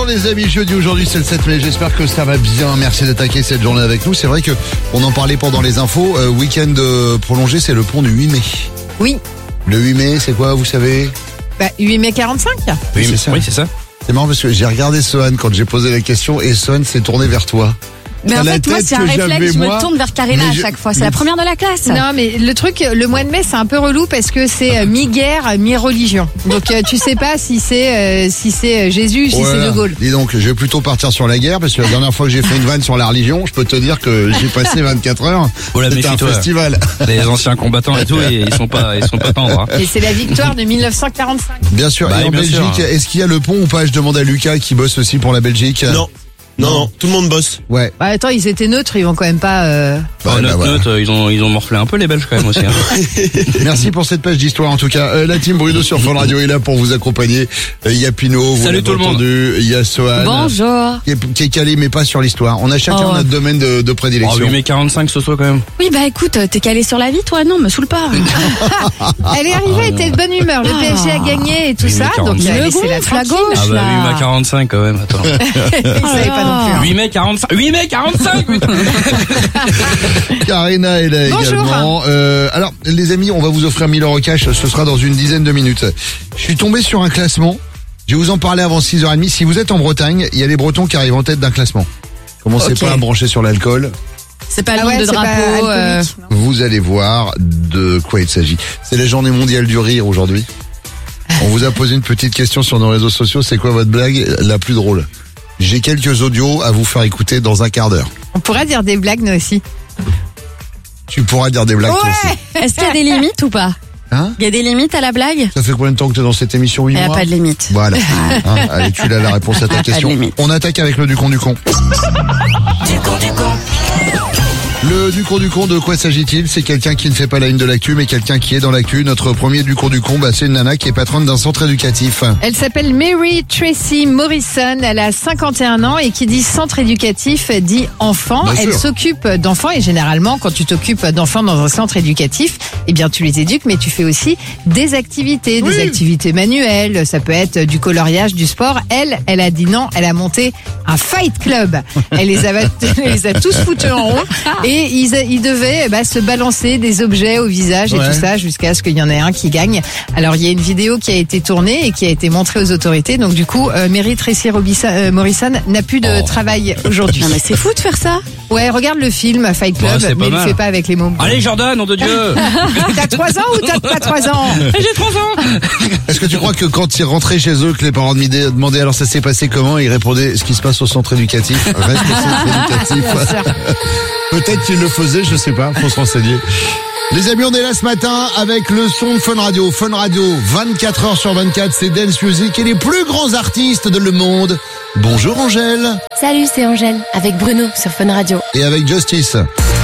les amis, jeudi aujourd'hui c'est le 7 mai, j'espère que ça va bien, merci d'attaquer cette journée avec nous. C'est vrai que on en parlait pendant les infos, week-end prolongé, c'est le pont du 8 mai. Oui. Le 8 mai c'est quoi, vous savez? 8 mai 45. Oui, c'est ça. Oui, c'est ça. C'est marrant parce que j'ai regardé Sohan quand j'ai posé la question et Sohan s'est tourné vers toi. Mais en fait, moi, c'est un réflexe, je me tourne vers Karina à chaque fois. C'est la première de la classe. Non, mais le truc, le mois de mai, c'est un peu relou parce que c'est mi-guerre, mi-religion. Donc, tu sais pas si c'est Jésus ou si c'est De Gaulle. Dis donc, je vais plutôt partir sur la guerre parce que la dernière fois que j'ai fait une vanne sur la religion, je peux te dire que j'ai passé 24 heures. C'était un festival. Les anciens combattants et tout, ils sont pas tendres. Hein. Et c'est la victoire de 1945. Bien sûr. Et en Belgique, est-ce qu'il y a le pont ou pas? Je demande à Lucas qui bosse aussi pour la Belgique. Non, tout le monde bosse. Ouais. Bah attends, ils étaient neutres, ils vont quand même pas. Neutre, ils ont morflé un peu les Belges quand même aussi. Hein. Merci pour cette page d'histoire en tout cas. La team Bruno sur Fun Radio est là pour vous accompagner. Il y a Pino, vous l'avez entendu. Il y a Sohan. Bonjour. Qui est calé mais pas sur l'histoire. On a chacun notre domaine de prédilection. 8 mai 45 ce soir quand même. Oui, bah écoute, t'es calé sur la vie, toi? Non, me saoule pas. Elle est arrivée, elle était de bonne humeur. Le PSG a gagné et tout ça, donc il a laissé la gauche. Ah bah 8 mai 45 quand même, attends. Il savait pas non plus. 8 mai 45 Karina est là également. Alors les amis, on va vous offrir 1000 € cash, ce sera dans une dizaine de minutes. Je suis tombé sur un classement, je vais vous en parler avant 6h30. Si vous êtes en Bretagne, il y a les Bretons qui arrivent en tête d'un classement. Commencez pas à brancher sur l'alcool. C'est pas le nombre de drapeaux. Vous allez voir de quoi il s'agit. C'est la journée mondiale du rire aujourd'hui. On vous a posé une petite question sur nos réseaux sociaux, c'est quoi votre blague la plus drôle? J'ai quelques audios à vous faire écouter dans un quart d'heure. On pourra dire des blagues, nous aussi. Tu pourras dire des blagues toi aussi. Est-ce qu'il y a des limites ou pas? Hein? Il y a des limites à la blague? Ça fait combien de temps que tu es dans cette émission? 8 mois? Il n'y a pas de limite. Voilà. Allez, tu as la réponse à ta question. On attaque avec le Ducon du con. Le Ducon du con, de quoi s'agit-il? C'est quelqu'un qui ne fait pas la une de l'actu, mais quelqu'un qui est dans l'actu. Notre premier Ducon du con, c'est une nana qui est patronne d'un centre éducatif. Elle s'appelle Mary Tracy Morrison, elle a 51 ans et qui dit centre éducatif dit enfant. Elle s'occupe d'enfants et généralement quand tu t'occupes d'enfants dans un centre éducatif, eh bien tu les éduques mais tu fais aussi des activités, des activités manuelles, ça peut être du coloriage, du sport. Elle a dit non, elle a monté un fight club. Elle les a tous foutus en rond et ils devaient se balancer des objets au visage et tout ça jusqu'à ce qu'il y en ait un qui gagne. Alors il y a une vidéo qui a été tournée et qui a été montrée aux autorités. Donc du coup, Mary Tracy Morrison n'a plus de travail aujourd'hui. Non mais c'est fou de faire ça. Ouais, regarde le film Fight Club, mais il le fait pas avec les mots. Allez Jordan, nom de Dieu. T'as 3 ans ou t'as pas 3 ans? J'ai 3 ans. Est-ce que tu crois que quand ils rentraient chez eux, que les parents demandaient alors ça s'est passé comment, et ils répondaient ce qui se passe au centre éducatif? Reste au centre éducatif. Peut-être qu'ils le faisaient, je sais pas, faut se renseigner. Les amis, on est là ce matin avec le son de Fun Radio. Fun Radio, 24 heures sur 24, c'est dance music et les plus grands artistes de le monde. Bonjour Angèle. Salut, c'est Angèle, avec Bruno sur Fun Radio. Et avec Justice.